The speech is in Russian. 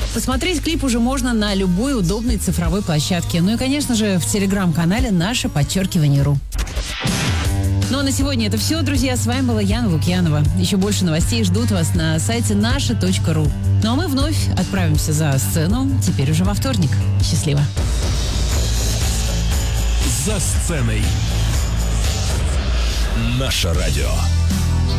Посмотреть клип уже можно на любой удобной цифровой площадке. Ну и, конечно же, в телеграм-канале #_ру. Ну а на сегодня это все, друзья. С вами была Яна Лукьянова. Еще больше новостей ждут вас на сайте naша.ру. Ну а мы вновь отправимся за сцену, теперь уже во вторник. Счастливо. За сценой. Наше радио.